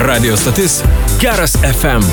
Radio stotis Geras FM.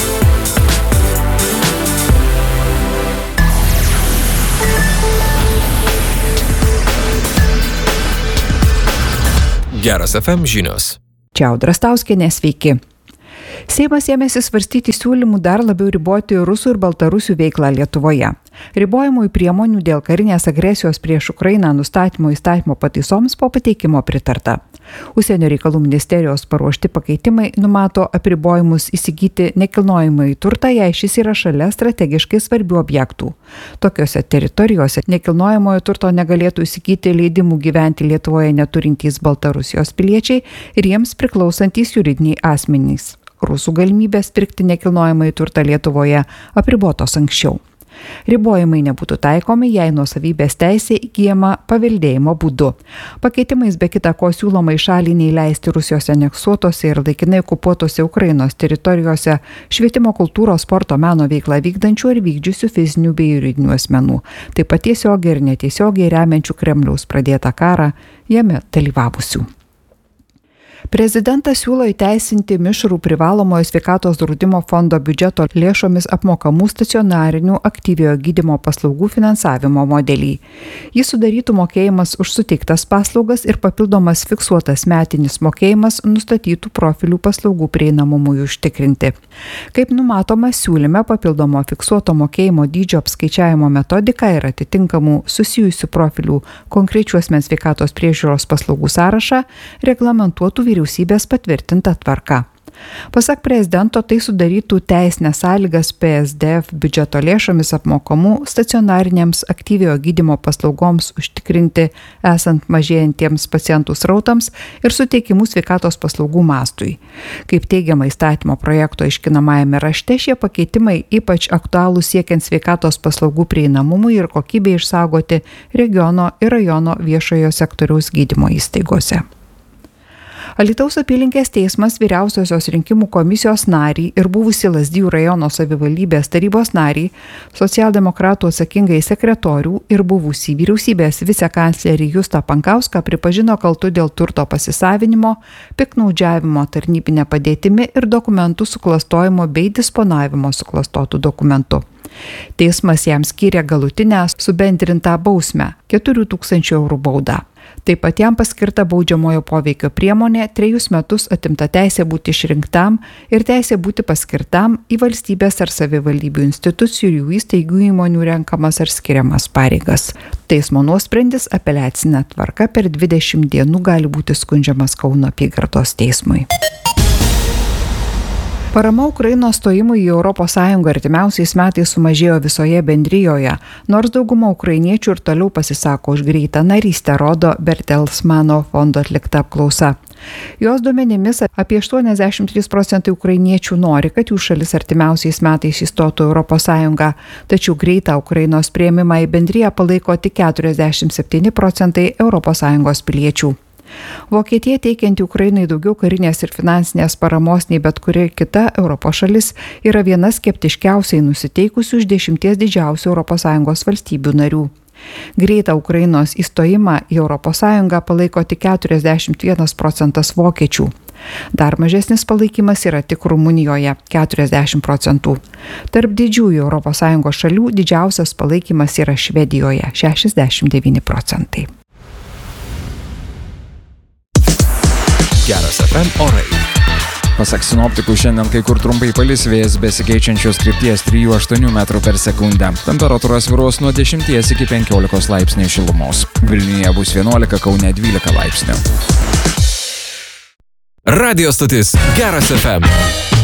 Geras FM žinios. Čia Audra Stauskienė, sveiki. Seimas ėmėsi svarstyti siūlymų dar labiau riboti rusų ir baltarusių veiklą Lietuvoje. Ribojimų priemonių dėl karinės agresijos prieš Ukrainą nustatymo įstatymo pataisoms po pateikimo pritarta. Užsienio reikalų ministerijos paruošti pakeitimai numato apribojimus įsigyti nekilnojamąjį turtą, jei šis yra šalia strategiškai svarbių objektų. Tokiose teritorijose nekilnojamojo turto negalėtų įsigyti leidimų gyventi Lietuvoje neturintys Baltarusijos piliečiai ir jiems priklausantys juridiniai asmenys. Rusų galimybės pirkti nekilnojamąjį turtą Lietuvoje apribotos anksčiau. Ribojimai nebūtų taikomi, jei nuosavybės teisė įgyjama paveldėjimo būdu. Pakeitimais be kita ko siūloma į šalį neįleisti Rusijos aneksuotose ir laikinai okupuotose Ukrainos teritorijose švietimo, kultūros, sporto, meno veiklą vykdančių ir vykdžiusių fizinių bei juridinių asmenų, taip pat tiesiogiai ir netiesiogiai remiančių Kremliaus pradėtą karą, jame dalyvavusių. Prezidentas siūlo įteisinti mišrų privalomojo sveikatos draudimo fondo biudžeto lėšomis apmokamų stacionarinių aktyviojo gydymo paslaugų finansavimo modelį. Jis sudarytų mokėjimas už suteiktas paslaugas ir papildomas fiksuotas metinis mokėjimas nustatytų profilių paslaugų prieinamumui užtikrinti. Kaip numatoma siūlyme, papildomo fiksuoto mokėjimo dydžio apskaičiavimo metodika ir atitinkamų susijusių profilių konkrečių asmens sveikatos priežiūros paslaugų sąrašą reglamentuotų vyriausybės patvirtinta tvarka. Pasak prezidento, tai sudarytų teisinės sąlygas PSDF biudžeto lėšomis apmokamų stacionarinėms aktyviojo gydymo paslaugoms užtikrinti esant mažėjantiems pacientų srautams ir suteikimų sveikatos paslaugų mastui. Kaip teigiama įstatymo projekto aiškinamajame rašte, šie pakeitimai ypač aktualūs siekiant sveikatos paslaugų prieinamumui ir kokybei išsaugoti regiono ir rajono viešojo sektoriaus gydymo įstaigose. Alytaus apylinkės teismas vyriausiosios rinkimų komisijos narį ir buvusį Lazdijų rajono savivaldybės tarybos narį, socialdemokratų atsakingai sekretorių ir buvusį vyriausybės vicekanclerį Justą Pankauską pripažino kaltu dėl turto pasisavinimo, piktnaudžiavimo tarnybine padėtimi ir dokumentų suklastojimo bei disponavimo suklastotų dokumentų. Teismas jam skyrė galutinę subendrintą bausmę – 4 000 eurų baudą. Taip pat jam paskirta baudžiamojo poveikio priemonė 3 metus atimta teisė būti išrinktam ir teisė būti paskirtam į valstybės ar savivaldybių institucijų ir jų įstaigų įmonių renkamas ar skiriamas pareigas. Teismo nuosprendis apeliacinė tvarka per 20 dienų gali būti skundžiamas Kauno apygardos teismui. Parama Ukrainos stojimui į ES artimiausiais metais sumažėjo visoje bendrijoje, nors dauguma ukrainiečių ir toliau pasisako už greitą narystę, rodo Bertelsmano fondo atlikta apklausa. Jos duomenimis apie 83% ukrainiečių nori, kad jų šalis artimiausiais metais įstotų ES, tačiau greitą Ukrainos priėmimą į bendriją palaiko tik 47% ES piliečių. Vokietija teikianti Ukrainai daugiau karinės ir finansinės paramos nei bet kuri kita Europos šalis yra viena skeptiškiausiai nusiteikusių iš 10 didžiausių ES valstybių narių. Greitą Ukrainos įstojimą į ES palaiko tik 41% vokiečių. Dar mažesnis palaikymas yra tik Rumunijoje – 40%. Tarp didžiųjų ES šalių didžiausias palaikymas yra Švedijoje – 69%. Geras FM orai. Pasak sinoptikų, šiandien kai kur trumpai palis, vėjas besikeičiančios krypties 3–8 metrų per sekundę. Temperatūra svyruos nuo 10 iki 15 laipsnių šilumos. Vilniuje bus 11, Kaune 12 laipsnių. Radio stotis Geras FM.